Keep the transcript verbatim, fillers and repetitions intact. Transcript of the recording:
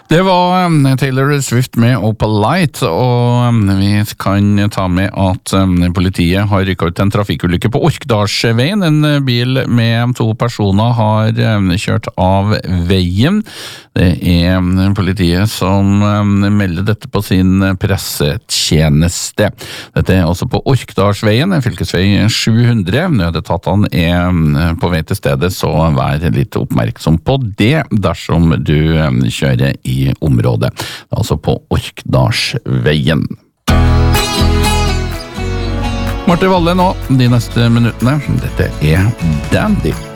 Det var Taylor Swift med Opal Light, og vi kan ta med at politiet har rykket ut en trafikkulykke på Orkdalsveien. En bil med to personer har kjørt av veien. Det er politiet som melder dette på sin pressetjeneste. Dette er også på Orkdalsveien, fylkesvei sju hundre. Nødetatene er på vei til stedet, så vær litt oppmerksom på det dersom du kjører i i området, altså på Orkdalsveien. Marte Valle nå, de neste minuttene. Dette er Dandy.